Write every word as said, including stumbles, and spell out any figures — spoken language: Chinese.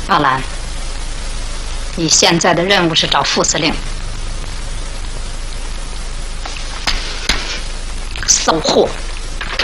阿兰，你现在的任务是找副司令，搜货。